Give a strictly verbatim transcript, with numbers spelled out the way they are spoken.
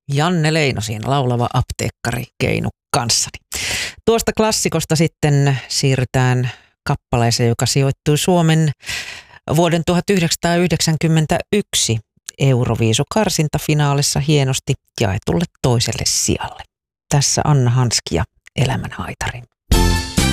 Janne Leino siinä laulava apteekkari Keinu kanssani. Tuosta klassikosta sitten siirrytään kappaleeseen, joka sijoittui Suomen vuoden tuhatyhdeksänsataayhdeksänkymmentäyksi Euroviisu-karsintafinaalissa hienosti jaetulle toiselle sijalle. Tässä Anna Hanski ja Elämän haitari.